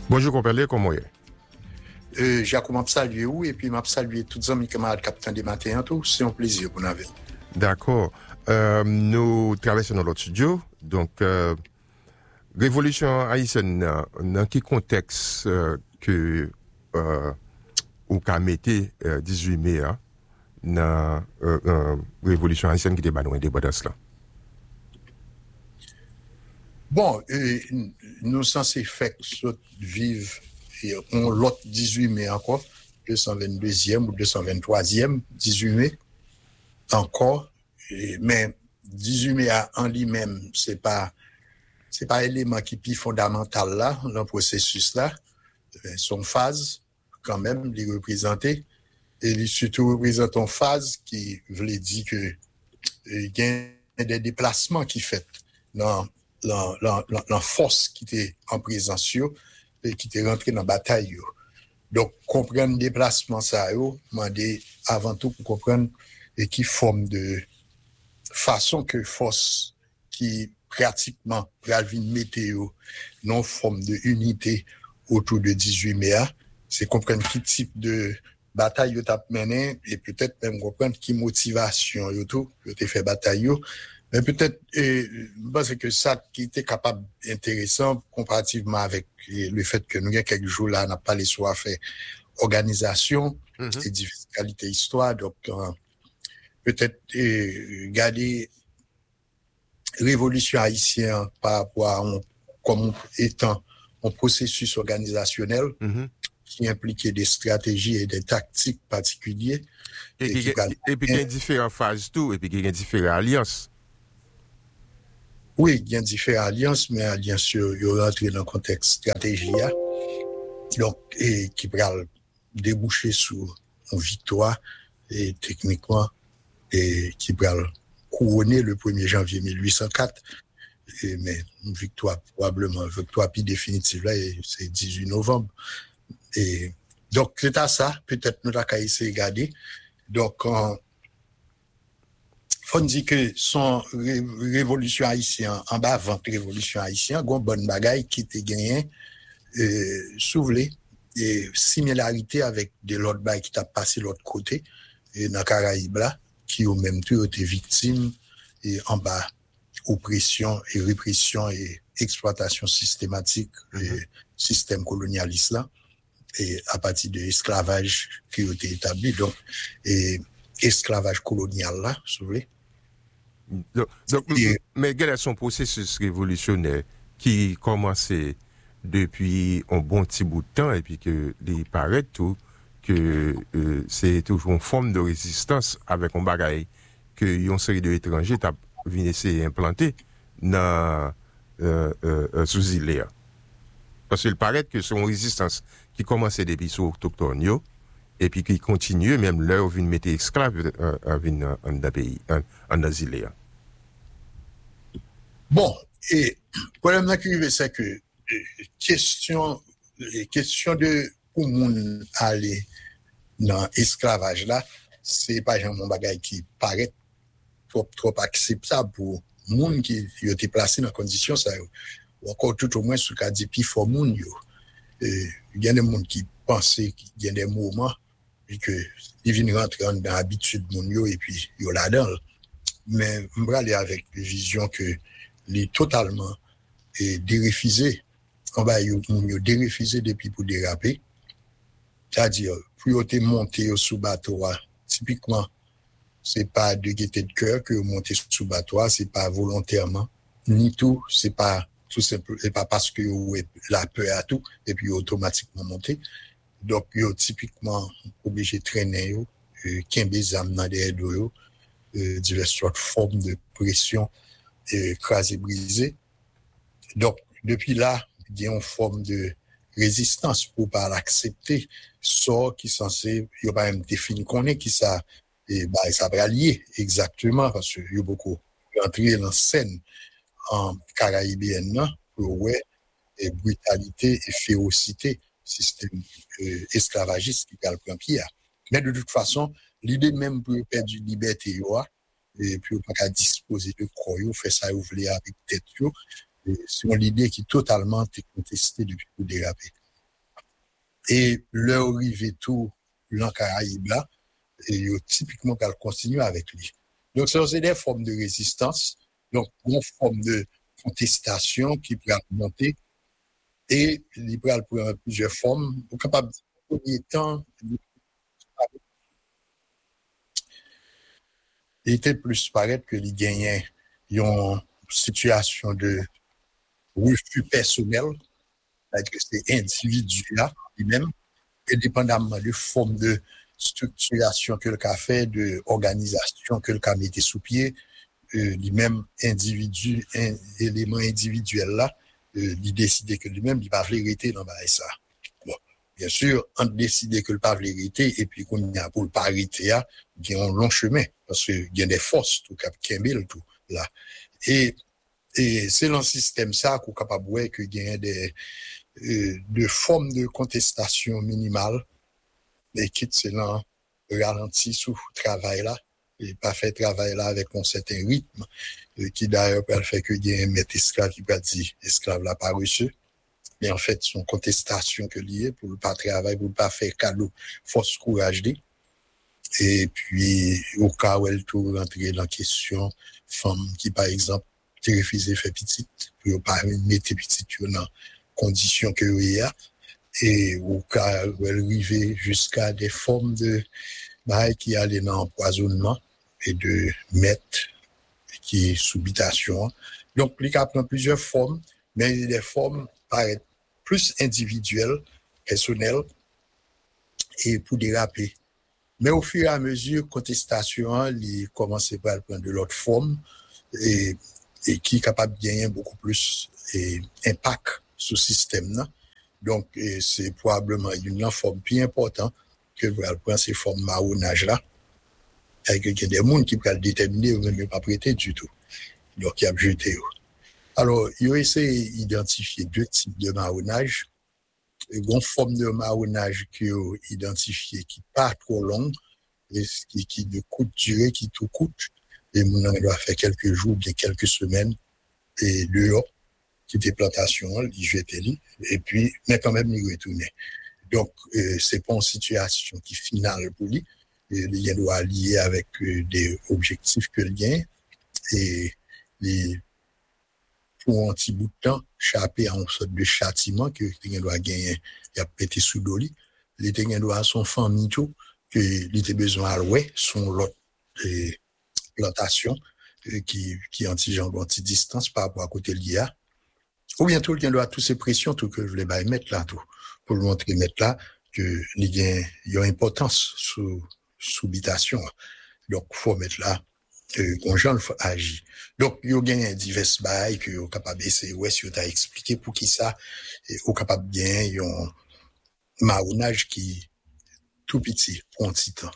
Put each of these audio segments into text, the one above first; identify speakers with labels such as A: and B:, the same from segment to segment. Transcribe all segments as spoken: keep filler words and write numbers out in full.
A: Bonjour, compagnie, comment est?
B: Euh, Jacques, m'a salué ou et puis m'a salué tous les amis camarades capitaine des matins tout, c'est un plaisir pour nous avec.
A: D'accord. Euh, nous traversons notre studio, donc euh, révolution haïtienne dans quel contexte euh, que euh, ou qu'a metté euh, dix-huit mai hein, dans euh, euh, révolution haïtienne qui était dans l'indépendance là.
B: Bon, euh, nous censés faire vivre et on l'autre dix-huit mai encore, deux cent vingt-deuxième ou deux cent vingt-troisième dix-huit mai encore, et, mais dix-huit mai en lui-même, c'est pas c'est pas élément qui est fondamental là, dans le processus là, son phase quand même les représenter et les surtout représente une phase qui voulait dire que il y a des déplacements qui fait dans la, la, la, la force qui était en présence et qui était rentrée dans la bataille. Yo. Donc, comprendre déplacement ça, yo, demander avant tout pour comprendre et qui forme de façon que force qui pratiquement Ralvin météo non forme de unité autour de dix-huit mai, c'est comprendre qui type de bataille yo t'a mené et peut-être même comprendre qui motivation yo tout yo t'ai fait bataille yo. Mais peut-être eh, parce que ça qui était capable intéressant comparativement avec eh, le fait que nous il y a quelques jours là n'a pas les soins fait organisation mm-hmm. et difficulté histoire donc euh, peut-être eh, garder révolution haïtienne par rapport à un, comme étant un processus organisationnel mm-hmm. qui impliquait des stratégies et des tactiques particulières.
A: Et, et, et puis il y a différentes phases tout, et puis il y a différentes alliances.
B: Oui, il y a différentes alliances, mais alliances, il y a rentré dans le contexte stratégie, donc, et qui peut déboucher sur une victoire, et techniquement, et qui peut couronner le premier janvier mille huit cent quatre, et, mais une victoire, probablement, une victoire plus définitive, là, et c'est dix-huit novembre. Et donc, c'est à ça, peut-être nous avons essayé de regarder. Donc, il faut dire que son ré- révolution haïtienne, en bas avant la révolution haïtienne, il y a une bonne bagaille qui était gagnée, euh, souvelé, et similarité avec de l'autre bagaille qui t'a passé de l'autre côté, et dans les Caraïbes là, qui au même temps étaient victimes, et en bas, oppression et répression et exploitation systématique, mm-hmm. et système colonialiste là. Et à partir de l'esclavage qui a été établi, donc, et esclavage colonial là, si vous voulez.
A: Donc, donc et, mais quel est son processus révolutionnaire qui commençait depuis un bon petit bout de temps et puis que il paraît tout que euh, c'est toujours une forme de résistance avec un bagage que une série d'étrangers t'a venu essayer d'implanter dans euh, euh, sous île. Parce qu'il paraît que c'est une résistance qui commençait depuis sous autochtone et puis qui continue même là où vient mettre esclaves euh, en dans pays en en asile.
B: Bon, et le problème qui arrive c'est que euh, question euh, question de où moun aller dans esclavage là, c'est pas genre mon bagage qui paraît trop trop acceptable pour moun qui a été placé dans condition ça ou encore tout au moins ce qu'a dit puis for moun yo. Il y a des gens qui pensaient qu'il y a des moments et que ils viennent rentrer dans l'habitude moun yo et puis yo là-dedans. Mais on va aller avec une vision que les totalement et dérefusé. On va yo yo dérefusé depuis pour déraper. C'est-à-dire plus on monté sous bateau typiquement c'est pas de gaieté de cœur que monter sous bateau, c'est pas volontairement ni tout, c'est pas tout simplement, c'est pas parce que la peur à tout et puis automatiquement monter. Donc yo typiquement obligé de traîner yo, euh, quinze des âmes dans derrière yo, euh, diverses sortes formes de pression écrasé brisé. Donc depuis là, il y a une forme de résistance pour pas l'accepter, sort qui censé yo pas même défini qu'on est qui ça et bah ça va lier exactement parce que yo beaucoup rentrer dans scène en caraïbienne pour ouais et brutalité et férocité système euh, esclavagiste qui parle plein pied. Mais de toute façon, l'idée même pour perdre du liberté yo et puis pas disposer de croix yo fait ça ouvrir avec tête yo, c'est une idée qui totalement est contestée depuis le déraper. et leur arrivé tout l'en Caraïbe là, et yo typiquement qu'elle continue avec lui. Donc, ça, c'est des formes de résistance, donc, une forme de contestation qui peut monter et il peut prendre plusieurs formes. Pour capable, au premier temps, il était plus paraître que les gagnants ont une situation de refus personnel, c'est-à-dire que c'est individu-là lui-même, indépendamment de forme de structuration que le a fait, de organisation que le a mis sous pied, euh, lui-même individu, un, élément individuel là, euh, il décidait que lui-même il pas vérité dans ça. Bon, bien sûr, on décide que le pas vérité et puis qu'on y a pour le parité là, il y a un long chemin parce que il y a des forces tout cap Kembel tout là. Et et c'est dans le système ça qu'on capable voir que il y a des euh, de formes de contestation minimale mais qui c'est là ralenti sous travail là et pas fait travail là avec un certain rythme euh, qui d'ailleurs peut faire que il y a un maître esclave qui va dire esclave là pas reçu mais en fait son contestation que lié pour le pas travail pour pas faire cadeau force courage dit et puis au cas où elle tout rentrer dans question femme qui par exemple qui refusé faire petite pour pas mettre petite dans conditions que il y a et au cas où elle arrivait jusqu'à des formes de bah, qui allaient dans empoisonnement et de mettre qui est subitation. Donc, il prend plusieurs formes, mais des formes paraissent plus individuelles, personnelles et pour déraper. Mais au fur et à mesure, contestation, il commence par prendre de l'autre forme et, et qui est capable de gagner beaucoup plus et, impact sur le système. Non? Donc, c'est probablement une forme plus importante que vous prendre ces formes marronnage-là. Et qu'il y a des gens qui peuvent déterminer ou même pas prêter du tout. Donc, il y a jeté. Alors, il a essayé d'identifier deux types de marronnage. Une forme de marronnage qui est identifiée qui n'est pas trop longue, et qui, qui de courte durée, qui tout coûte. Et mon doit faire quelques jours, bien quelques semaines, et dehors, qui était plantation, il jetait, et puis, mais quand même, il retournait. Donc, euh, c'est pas une situation qui est finale pour lui. Il doit lier avec euh, des objectifs que il gagne. Et les, pour un petit bout de temps, échapper à une sorte de châtiment que il doit gagner. Il a pété sous doli. Il doit à son famille tout, que il a besoin de louer son lot de plantation euh, qui, qui anti-jambe, anti-distance par rapport à côté de l'I A. Ou bien tout, il doit toutes ces pressions, tout que je vais mettre là, tout. Pour le montrer mettre là que il y a une importance sous subitation. Donc faut mettre là euh, qu'on jeune agit. Donc il y a divers bails que est capable essayer ouais si tu as expliqué pour qui ça et au capable bien il y a un marronnage qui tout petit pour un petit temps.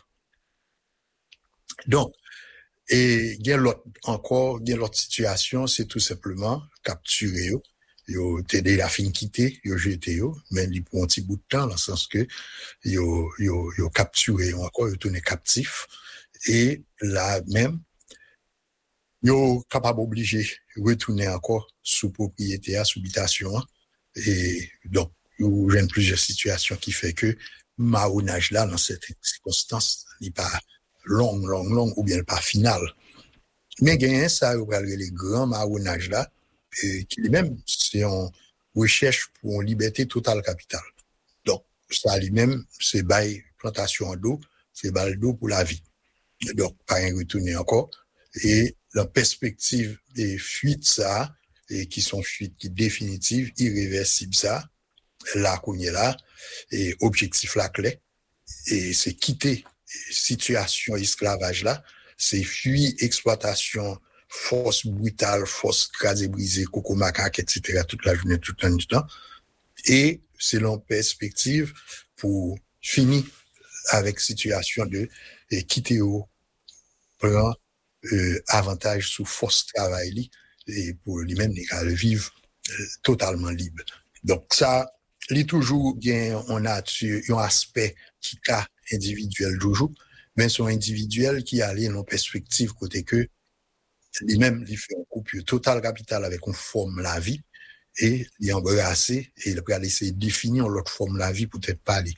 B: Donc et il y a l'autre encore il y a l'autre situation c'est tout simplement capturer yo t'aider la fin quitter yo jeter yo mais il prend un petit bout de temps dans le sens que yo yo yo capturé encore yo tourné captif et là même yo capable obligé retourner encore sous propriété à sous habitation et donc yo j'ai plusieurs situations qui fait que marronnage là dans cette circonstance n'est pas long long long ou bien pas final mais gagne ça yo les grands marronnage là et qui lui-même c'est en recherche pour une liberté totale capitale. Donc ça lui-même c'est bail plantation d'eau, c'est bail d'eau pour la vie. Donc pas un retourner encore et la perspective des fuites ça et qui sont fuites qui définitives, irréversibles ça, là qu'on est là et objectif la clé et c'est quitter situation esclavage là, c'est fuir exploitation force brutale, force crasée, brisée, coco macaque, et cetera, toute la journée, tout le temps. Et c'est l'en perspective pour finir avec situation de et quitter au prend euh, avantage sous force travail et pour lui-même il vivre euh, totalement libre. Donc ça, il toujours bien on a un aspect qui est individuel toujours, mais son individuel qui allait dans perspective côté que lui-même, il fait un coupure total capital avec une forme la vie, et il embrasser et il va essayer de définir l'autre forme de la vie peut-être parler.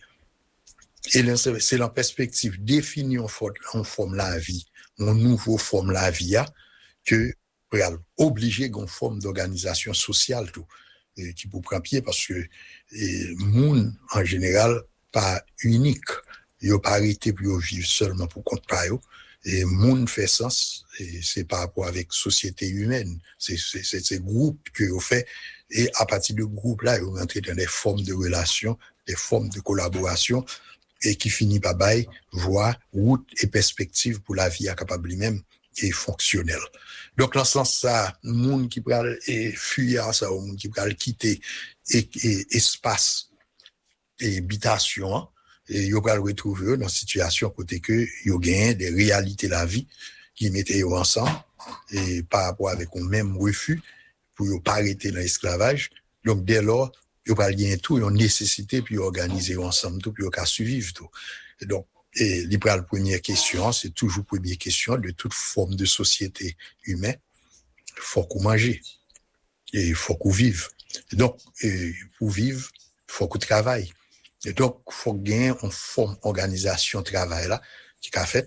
B: Et là, c'est la perspective définir en forme la vie, une nouvelle forme la vie que pour obliger une forme d'organisation sociale tout et qui pour prendre pied parce que le monde en général pas unique, il pas arrêté pour vivre seulement pour compte pas yo. Et monde fait sens et c'est par rapport avec société humaine, c'est c'est c'est ces groupes que vous fait et à partir de groupes là vous rentrez dans des formes de relations, des formes de collaboration et qui finit par bail voie route et perspective pour la vie capable lui-même et fonctionnelle. Donc dans ce sens ça monde qui pral et fuir ça monde qui pral quitter et, et espace et habitation et yo pral retrouver dans situation côté que yo gagne des réalités la vie qui mettaient yo ensemble et par rapport avec un même refus pour yo pas arrêter dans l'esclavage. Donc dès lors yo pral gagner tout une nécessité puis organiser ensemble tout puis yo ka survivre tout. Et donc et la première question, c'est toujours première question de toute forme de société humaine. Il faut qu'on mange et il faut qu'on vive. Donc, et pour vivre, il faut qu'on travaille. Et donc, il faut gagner une forme d'organisation travail là, qui a fait.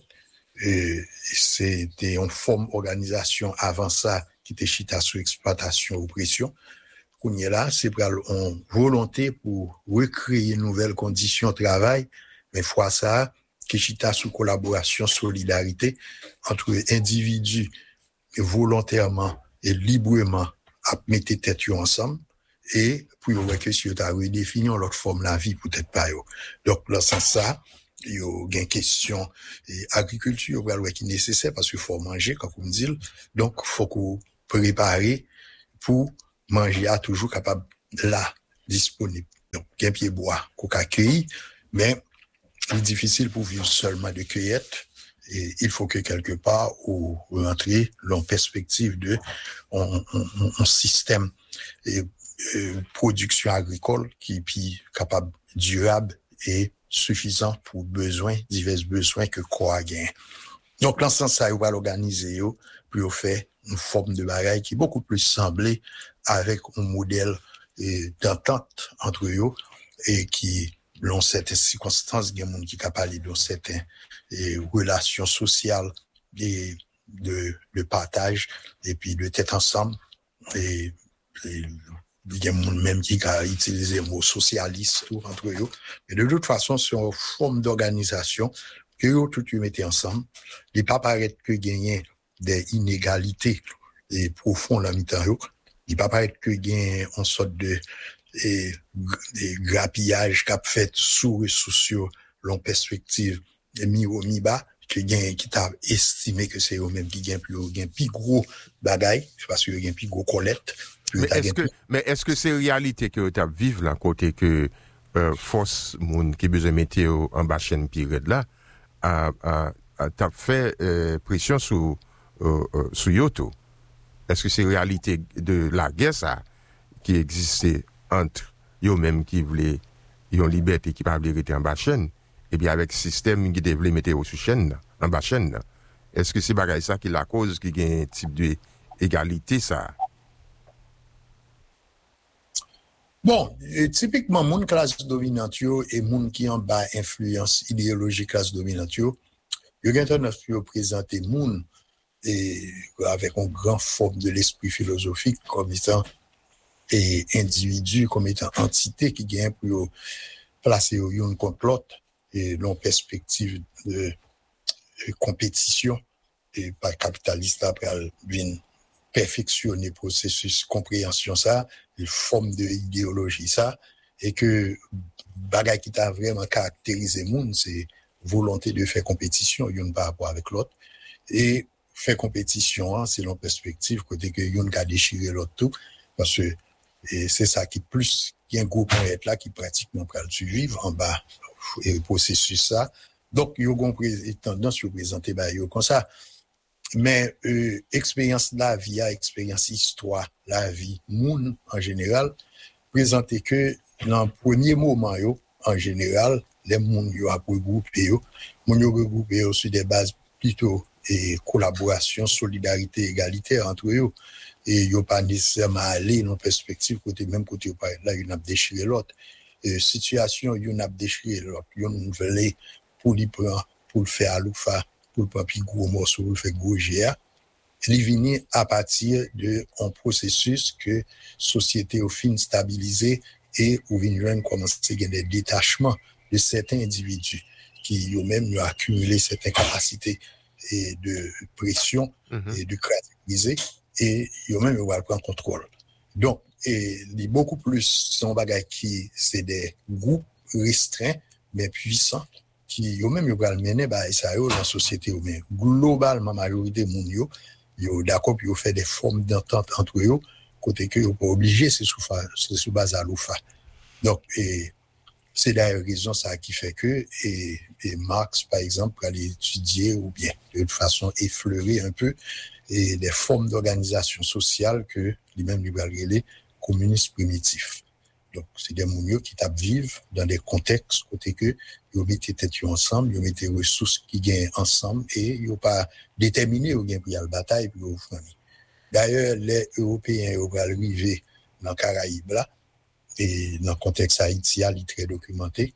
B: Et c'était une forme d'organisation avant ça, qui était chita sous exploitation, oppression. Qu'on y est là, c'est pour une volonté pour recréer une nouvelle condition de travail, mais fois ça, qui chita sous collaboration, solidarité entre individus volontairement et librement à mettre tête ensemble et pour voir que si tu as redéfini l'autre forme la vie peut-être pas yo. Donc dans ce sens ça, il y a une question et agriculture qui est nécessaire parce qu'il faut manger comme on dit. Donc faut qu'on préparer pour manger à toujours capable là disponible. Donc un pied bois qu'on accueille mais c'est difficile pour vivre seulement de cueillette et il faut que quelque part ou rentrer dans perspective de un, un, un système et, et production agricole qui est capable durable et suffisant pour besoins divers besoins que quoi gain. Donc dans ce sens ça on va l'organiser pour faire une forme de bagaille qui est beaucoup plus semblée avec un modèle d'entente entre eux et qui dans certaines circonstances, il y a des gens qui parlent de certaines eh, relations sociales et de, de partage et puis de tête ensemble. Et, et il y a des gens même qui utilisent le mot socialiste entre eux. Mais de toute façon, c'est une forme d'organisation que eux tout mettez ensemble. Il ne pas paraître que gagner des inégalités et profondes en mi-temps. Il ne pas paraître que gagner une sorte de et des grappillages qu'a fait sous ressources long perspective et mi haut mi bas que gain qui t'a estimé que c'est eux même qui gain plus gain plus gros bagaille parce que gain plus gros collecte
A: mais est-ce que mais est-ce que c'est réalité que tu vivre là côté que euh, force monde qui besoin mettre en bas chaîne période là a a, a t'a fait euh, pression sur euh, euh, sur Yoto. Est-ce que c'est réalité de la guerre ça qui existait entre eux même qui voulaient une liberté qui pas rester en bas chaîne et bien avec système qui devait mettre sous chaîne en bas chaîne est-ce que c'est bagaille ça qui la cause qui gagne un type de égalité ça
B: bon et typiquement mon classe dominante et mon qui en bas influence idéologique classe dominante yo gagne tendance à présenter moun et avec une grande forme de l'esprit philosophique comme étant et individu comme étant entité qui gagne pour placer une contre l'autre et dans perspective de, de compétition et pas capitaliste après bien perfectionner processus compréhension ça une forme de idéologie ça et que bagay qui t'a vraiment caractérisé monde c'est volonté de faire compétition une par rapport avec l'autre et faire compétition hein, c'est dans perspective côté que une a déchiré l'autre tout parce que et c'est ça qui plus qui un groupe être là qui pratiquement peut le suivre en bas et processus ça donc yo gon tendance à présenter ba yo comme ça mais euh, expérience de la vie expérience histoire la vie monde en général présenter que dans premier moment yo en général les monde yo a regroupé yo monde yo regroupé sur des bases plutôt et collaboration solidarité égalité entre eux et yo pas nécessairement aller dans perspective côté même côté pas là il a déchiré l'autre euh, situation il a déchiré l'autre il veut pour lui prendre pour le faire à l'oufa pour le prendre plus gros morceau pour le faire gros G A il vient à partir de un processus que société au fin stabilisé et où vient commencer des détachements de certains individus qui ont même accumulé certaines capacités et de pression mm-hmm. et de créativité et ils ont même prendre contrôle. Donc, et il beaucoup plus son bagage qui c'est des groupes restreints mais puissants qui ont même le mener bah ça dans la société mais globalement majorité monde yo yo d'accord puis yo fait des formes d'entente entre eux côté que yo pas obligé c'est sous c'est sous base à l'oufa. Donc et c'est d'ailleurs raison ça qui fait que et, et Marx par exemple pour aller étudier ou bien de toute façon effleurer un peu et des formes d'organisation sociale que lui-même lui va les communistes primitifs. Donc c'est des gens qui tapent vivre dans des contextes côté que ils mettent tête ensemble, ils mettent ressources qui gagnent ensemble et ils ont pas déterminé ou gain pour la bataille pour au famille. D'ailleurs les Européens ils vont arriver dans Caraïbes là et dans le contexte haïtien, il est très documenté,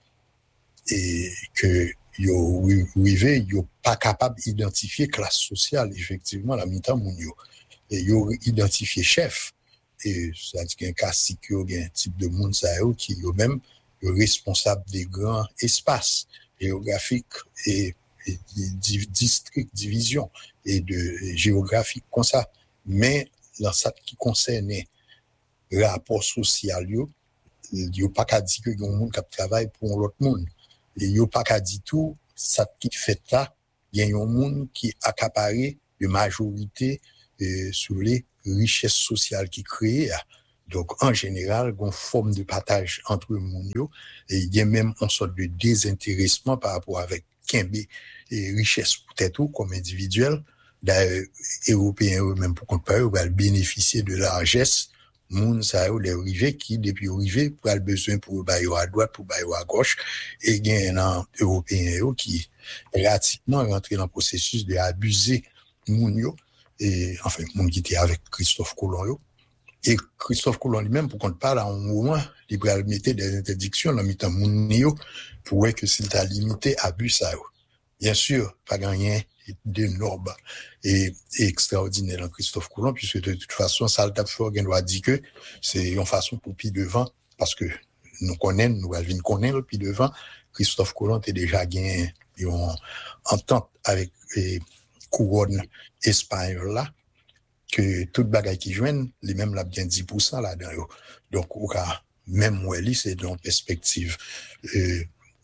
B: et que yo arrivé, yo pas capable d'identifier classe sociale, effectivement, la mi-temps moun yo. Et yo identifié chef, et ça dit qu'un cas si qu'il y a un type de monde ça qui yo même yo responsable des grands espaces géographiques et, et di, districts, divisions et de géographique comme ça. Mais dans ça qui concernait rapport social yo, yo pas qu'à dire que yon monde qui travaille pour l'autre monde et yo pas qu'à dire tout ça qui fait là il y a un monde qui accaparé de majorité euh, sur les richesses sociales qui créent donc en général une forme de partage entre les monde yo et il y a même une sorte de désintéressement par rapport avec Kembe et richesse peut-être comme individuel d'ailleurs européens eux-mêmes pour qu'on peut bénéficier de la largesse moun sa yo les rivés qui depuis arrivé pour le besoin pour bailler à droite pour bailler à gauche et gain un européen qui pratiquement rentré dans le processus de abuser moun yo et enfin moun qui était avec Christophe Colomb yo et Christophe Colomb lui-même pour qu'on parle à un moment il va mettre des interdictions dans mitan moun yo pour que s'il t'a limité abus ça yo bien sûr pas gagner d'énorme et, et extraordinaire dans Christophe Colomb puisque de toute façon ça le tape fort doit dire que c'est une façon pour pi devant parce que nous connaissons nous allons connaître puis devant Christophe Colomb était déjà gagné en entente avec et couronne espagnole là que toute bagaille qui joignent les mêmes là bien dix pour cent là dedans donc même Welly c'est dans perspective euh,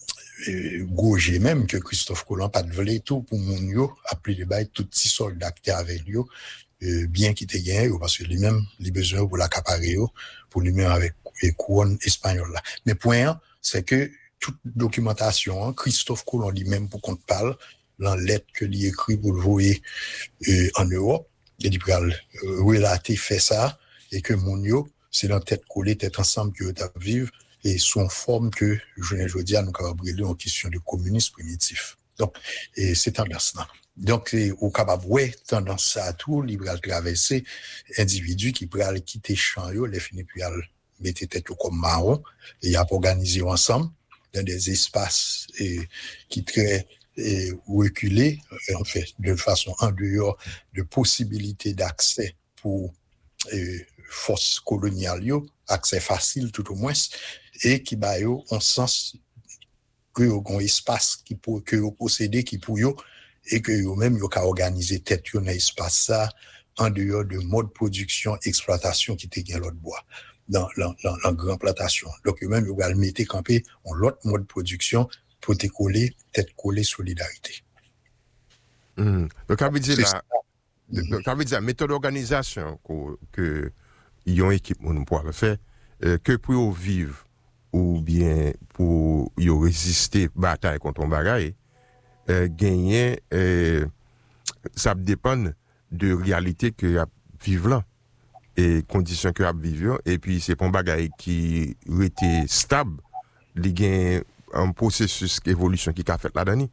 B: Gauger même que Christophe Colomb pas de voler tout pour mon yo appeler les bail tout petits soldats qui étaient avec lui euh, bien qu'il était gagné parce que lui-même les besoins pour l'accaparer pour lui-même avec les couronne espagnole là mais point c'est que toute documentation Christophe Colomb lui-même pour qu'on parle dans lettre que lui écrit pour le voyer euh, en Europe il dit euh, relater fait ça et que mon yo c'est dans tête collée tête ensemble que tu vivre et sous une forme que je ne veux dire nous capable brûler en question de communisme primitif. Donc et c'est tendance là. Donc au capable ouais tendance ça à tout libéral traverser individu qui pourrait quitter champ yo les finir puis mettre tête comme marron et y a organiser ensemble dans des espaces et qui très et reculés en fait de façon en dehors de possibilités d'accès pour et, force coloniale yo accès facile tout au moins et qui ba yo en sens que yo gon espace qui pour que yo posséder qui pour yo et que yo même yo ka organiser tête yo dans espace ça en dehors de mode production exploitation qui te gain l'autre bois dans dans dans grande plantation donc yo même yo va mettre camper en l'autre mode production pour te coller tête coller solidarité.
A: Mm. Donc ça veut dire la donc ça veut dire méthode d'organisation que, que ils ont équipe pour pouvoir le faire euh, que pour vivre ou bien pour y résister bataille contre un bagaille euh, gagner euh, ça dépend de réalité que a vivre là et conditions que a vivre et puis c'est pas un bagaille qui était stable il gagne un processus d'évolution qui a fait là-dedans.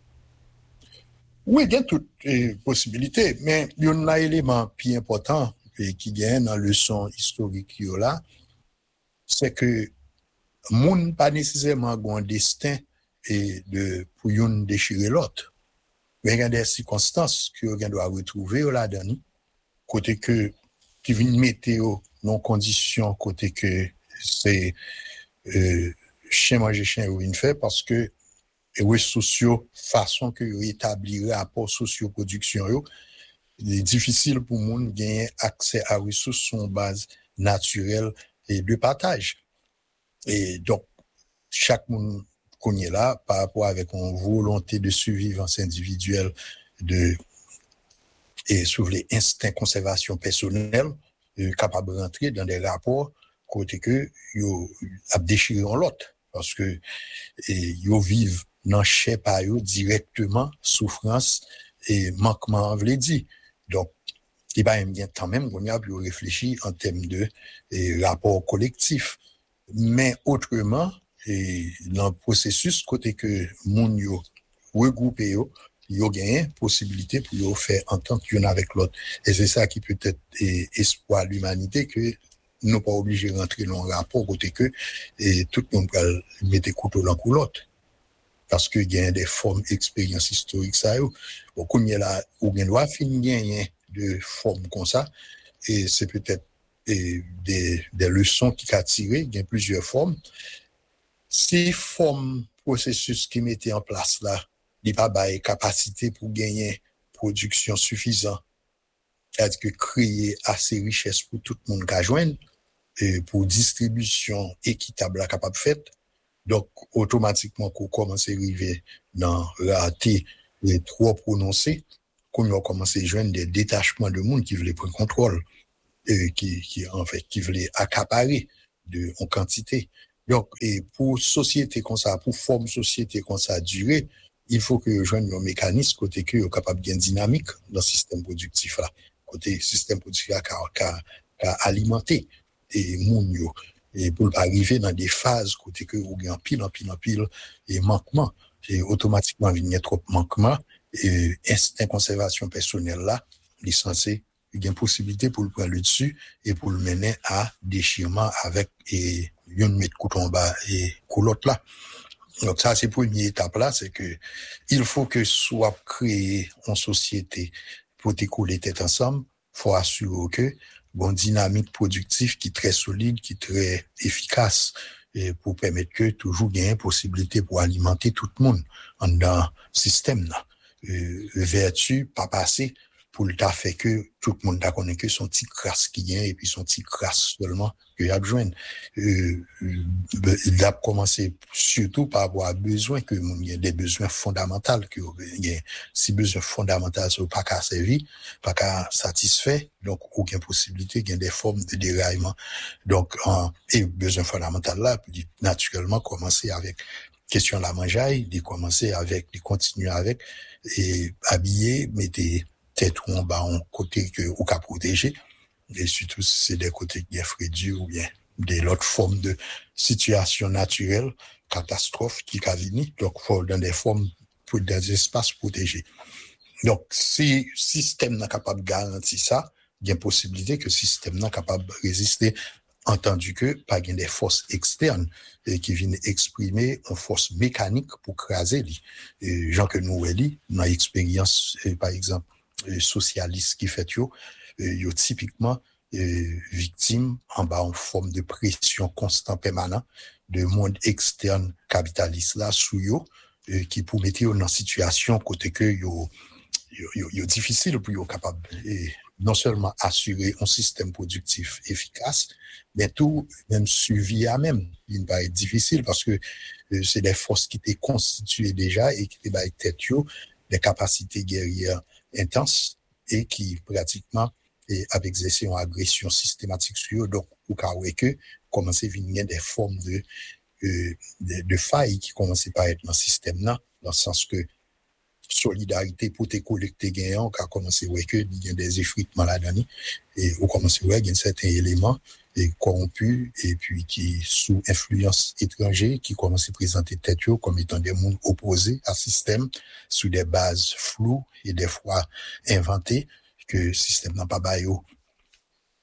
B: Oui, il y a toutes les possibilités mais il y a un élément plus important et qui gagne dans leçon historique là, c'est que moun pas nécessairement un destin et de pour yon déchirer l'autre. Mais il y a des circonstances que on doit retrouver là-dedans, côté que qui viennent météo non conditions côté que c'est euh, chien manger chien ou une fait parce que les sociaux façon que yo établir rapport socio production yo, il est difficile pour moun gagner accès à ressources sur base naturelle et de partage. Et donc chaque monde qu'on est là par rapport avec une volonté de survivance individuelle de et sur les instincts de conservation personnelle euh, capable de rentrer dans des rapports côté que yo a déchiré l'autre parce que et yo vivent dans chez pa yo directement souffrance et manquement vle dit. Donc il va bien quand même qu'on y a pu réfléchir en termes de et, rapport collectif. Mais autrement et dans le processus côté que moun yo regroupé yo yo gagne possibilité pour yo faire entente l'un avec l'autre et c'est ça qui peut être et, espoir l'humanité que nous pas obligé de rentrer dans un rapport côté que et tout le monde va mettre couteau dans cou l'autre parce que il y a des formes expérience historique ça yo bon qu'on y là ou bien doit finir gagner de formes comme ça et c'est peut-être et des des leçons qui qu'a tiré il y a plusieurs formes. Ces formes processus qui mettaient en place là, il pas bail capacité pour gagner production suffisante, c'est-à-dire que créer assez richesse pour tout le monde qu'a joindre et pour distribution équitable la capable faite. Donc automatiquement qu'on commence à arriver dans raté les trop prononcés, qu'on a commencé à joindre des détachements de monde qui voulaient prendre contrôle et qui qui en fait qui voulaient accaparer de en quantité. Donc, et pour société comme ça, pour forme société comme ça durer, il faut que je joigne un mécanisme côté que est capable de dynamique dans le système productif là, côté système productif là qui a alimenté et moun yo et pour arriver dans des phases côté que ou gain pile en pile en pile et manquement et automatiquement venir trop manquement et instinct conservation personnelle là, il est censé il y a une possibilité pour le prendre le dessus et pour le mener à déchirement avec et yon mettre couteau en bas et coulotte là. Donc ça c'est première étape là, c'est que il faut que soit créé en société pour t'écouler tête ensemble, faut assurer que bon dynamique productive qui est très solide, qui est très efficace et pour permettre que toujours il y ait une possibilité pour alimenter tout le monde en dans système là. Euh, vertu pas passer pour le fait que tout le monde a connu que son petit crasse qui vient et puis son petit crasse seulement que y a besoin euh, il a commencé surtout par avoir besoin que il y a des besoins fondamentaux que il y a si besoins fondamentaux sont pas qu'à servir pas qu'à satisfaire donc aucune possibilité il y a des formes de déraillement donc en, et besoins fondamentaux là naturellement commencer avec question de la mangeaille de commencer avec de continuer avec et habiller mettez tête ou en bas en côté que ou qu'a protéger et surtout si c'est des côtés qui est frédu ou bien des autres formes de situation naturelle catastrophe qui qu'a venir donc faut dans des formes pour des espaces protégés donc si système n'est capable de garantir ça il y a une possibilité que le système n'est capable de résister entendu que pas gain des forces externes et qui viennent exprimer une force mécanique pour craser les gens que nous eli dans expérience par exemple socialiste qui fait yo yo typiquement euh, victime en bas en forme de pression constante permanente de monde externe capitaliste là sous yo euh, qui pour mettre yo dans situation côté que yo yo, yo, yo difficile pour yo capable et non seulement assurer un système productif efficace mais tout même suivi à même il va être difficile parce que euh, c'est des forces qui étaient constituées déjà et qui étaient ba tête yo des capacités guerrières intense et qui pratiquement et avec exercer une agression systématique sur eux donc au cas où que commencer venir des formes de euh, de, de failles qui commençaient par être dans le système là dans le sens que solidarité pour te collecter gagnant qui a commencé ouais que il y a des effritements là-dedans et on commence ouais il y a certains éléments et corrompus et puis qui sous influence étrangère qui commence à présenter tête comme étant des mondes opposés à système sous des bases floues et des fois inventées que système n'a pas baillot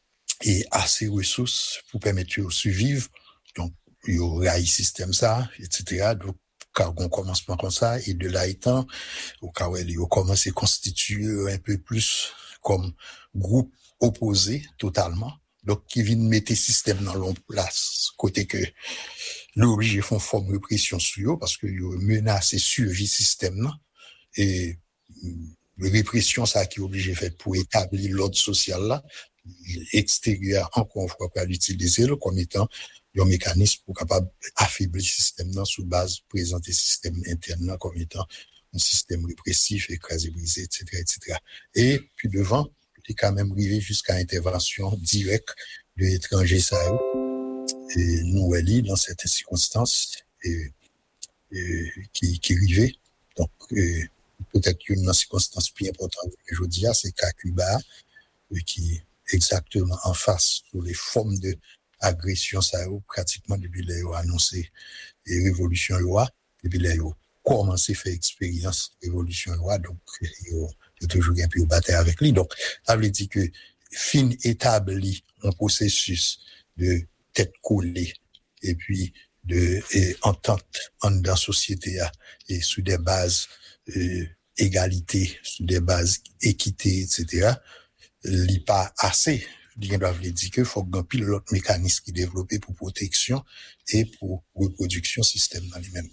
B: et assez ressources pour permettre de survivre. Donc, il y aura un système ça, et cetera. Donc, quand on commence comme ça, et de là étant, au cas où il commence à constituer un peu plus comme groupe opposé totalement. Donc, qui vient mettre système dans l'on place, côté que l'obligé font forme de répression sur eux, parce que ils menacent survie système, là. Et, la répression, ça qui est obligé fait pour établir l'ordre social là, extérieur, encore une fois, pour l'utiliser comme étant un mécanisme pour capable affaiblir le système là, sous base présenter le système interne là, comme étant un système répressif, écrasé, brisé, et cetera, et cetera. Et puis devant, il est quand même arrivé jusqu'à intervention directe de l'étranger ça et nous elle dans certaines circonstances et, et qui qui arrivait. Donc et, peut-être une circonstance plus importante que je dis, c'est qu'à Cuba, qui est exactement en face sur les formes de agression, ça a pratiquement depuis qu'ils ont annoncé les révolutions loi, depuis qu'ils ont commencé à faire expérience révolution loi, donc ils ont toujours un peu battu avec lui. Donc, ça veut dire que fin établi un processus de tête collée et puis de et, entente en dans la société et sous des bases Euh, égalité, sur des bases équité, et cetera, il n'est pas assez. Il doit dire qu'il faut qu'il y ait l'autre mécanisme qui est développé pour protection et pour reproduction système dans lui-même.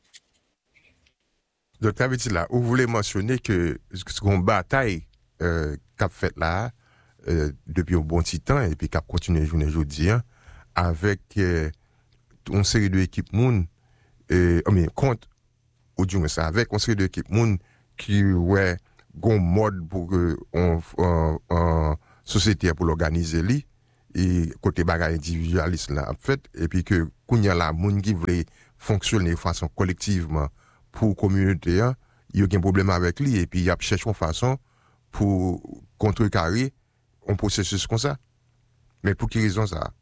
A: Donc, ça veut dire là, vous voulez mentionner que ce qu'on bataille euh, qu'a fait là euh, depuis un bon petit temps et puis qu'a continué journée aujourd'hui hein, avec euh, une série d'équipes moun, euh, I mean, contre ou du moins ça avec une série d'équipes moun qui ouais gon mode pour que on en, en société pour l'organiser li et côté bagage individualiste là en fait et puis que kounya la moun qui voulait fonctionner de façon collectivement pour communauté hein, il y a un problème avec lui et puis il a cherché une façon pour contrecarrer un processus comme ça. Mais pour quelle raison ça?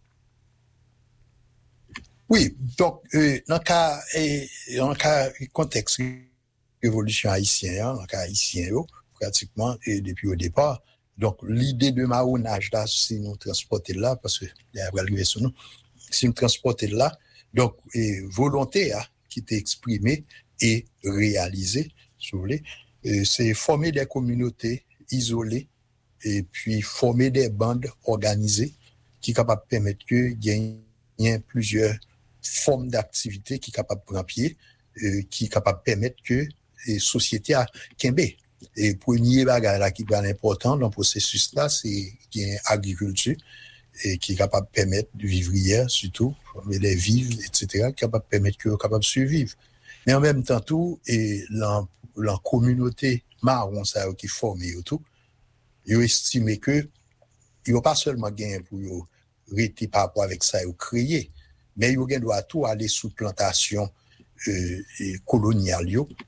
B: Oui, donc, euh, dans le cas, euh, dans le cas, contexte révolution haïtienne, hein, dans le cas haïtien, yo, pratiquement, et depuis au départ, donc, l'idée de marronnage, là, si nous transporter là, parce que, il y a arrivé sur nous, si nous transporter là, donc, et volonté, hein, qui était exprimée et réalisée, si vous voulez, euh, c'est former des communautés isolées, et puis former des bandes organisées, qui sont capables de permettre que il y ait plusieurs forme d'activité qui est capable de prendre pied, euh, qui est capable de permettre que les sociétés a kembe. Et premier bagage là qui est important dans le processus là, c'est l'agriculture et qui est capable de permettre de vivre hier, surtout, les vivres, et cetera, qui est capable de permettre que capable de survivre. Mais en même temps tout, et la, la communauté marron ça qui forme et tout, ils estiment que ils n'ont pas seulement gagné pour rester par rapport avec ça et créer, mais ils doivent tout aller sous plantation euh, coloniale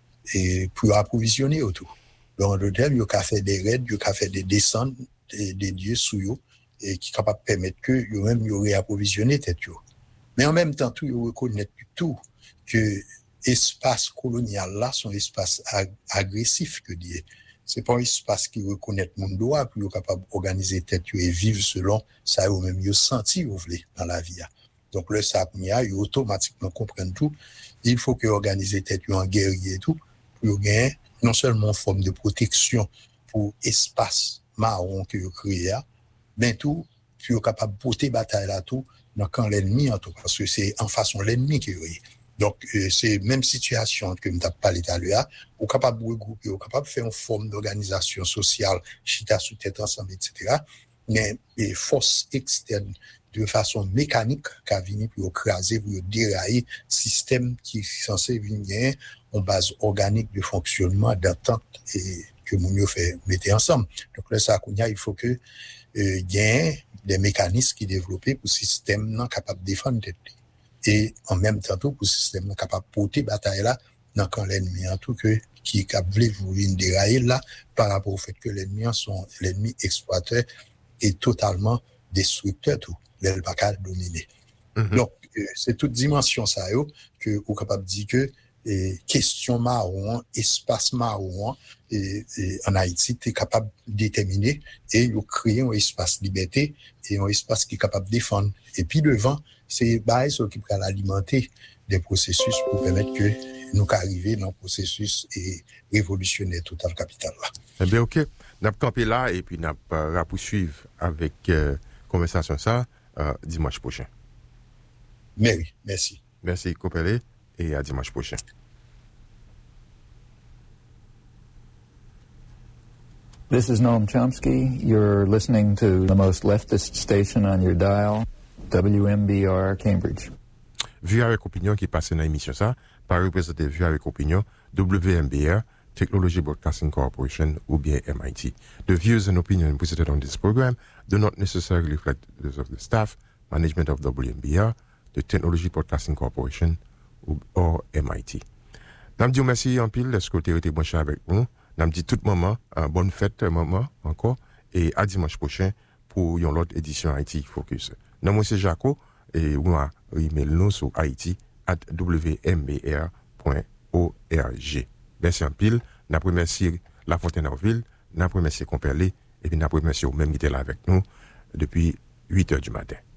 B: et pour approvisionner autour. Donc, le thème, il y a fait des raids, il y a fait des descentes des, des dieux sous eux et qui sont capables de permettre que eux même ils réapprovisionné tête. Mais en même temps, tout, ils reconnaissent tout que l'espace colonial là, son espace ag- agressif que dit. C'est pas un espace qui reconnaît mon droit, puis ils sont capables d'organiser tête et vivre selon ça eux même ils senti vous voulez dans la vie. Donc le sapnia, ils automatiquement comprennent tout. Il faut que organiser tête en guerrier et tout pour gagner non seulement une forme de protection pour espace marron que vous créez, mais tout puis capable de porter bataille là tout dans quand l'ennemi en tout parce que c'est en façon l'ennemi qui est. Donc euh, c'est même situation que nous t'ai parlé tout à l'heure, ou capable de regrouper, ou capable de faire une forme d'organisation sociale, chita sous tête ensemble et cetera. Mais les forces externes de façon mécanique qui viennent pour écraser, pour dérailler système qui est censé venir en base organique de fonctionnement d'attente et que mon mieux fait mettre ensemble. Donc là ça il faut que euh, y ait des mécanismes qui développés pour système non capable de défendre et en même temps tout pour système non capable de porter bataille là dans quand l'ennemi en tout que qui est capable de venir dérailler là par rapport au fait que l'ennemi sont l'ennemi exploiteur est totalement destructeur tout l'elle pas capable dominer. Mm-hmm. Donc euh, c'est toute dimension ça yo que ou capable de dire que et question marron, espace marron, et, et en Haïti, tu es capable de déterminer et de créer un espace liberté et un espace qui est capable de défendre. Et puis devant, c'est bah, ce qui peut alimenter des processus pour permettre que nous arrivions dans le processus et révolutionnaire total capital là.
A: Eh bien, ok. Nous avons campé là et puis nous allons euh, poursuivre avec euh, conversation ça euh, dimanche prochain.
B: Mais oui, merci.
A: Merci, Kopele, et à dimanche prochain.
C: This is Noam Chomsky. You're listening to the most leftist station on your dial, W M B R Cambridge.
A: Vue avec opinion qui passe dans l'émission ça, par représenter Vue avec opinion, W M B R, Technology Broadcasting Corporation ou bien M I T. The views and opinions presented on this program do not necessarily reflect those of the staff, management of W M B R, the Technology Broadcasting Corporation ou or M I T. Nous disons merci en pile de ce que tu as été branché avec nous. Nous dit tout moment, euh, bonne fête maman encore et à dimanche prochain pour une autre édition Haïti Focus. Nom c'est Jaco et moi email nous sur haïti at w m b r point org. Merci en pile, n'a remercié La Fontaine en ville, n'a remercié Comperlé et puis n'a remercié au même qui était là avec nous depuis huit heures du matin.